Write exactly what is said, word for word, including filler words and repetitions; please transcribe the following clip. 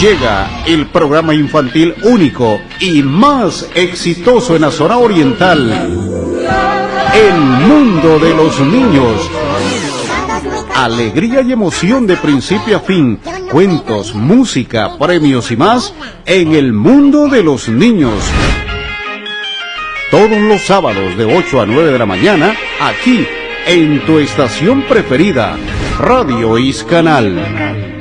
Llega el programa infantil único y más exitoso en la zona oriental, El Mundo de los Niños. Alegría y emoción de principio a fin, cuentos, música, premios y más en El Mundo de los Niños. Todos los sábados de ocho a nueve de la mañana, aquí en tu estación preferida, Radio Iscanal.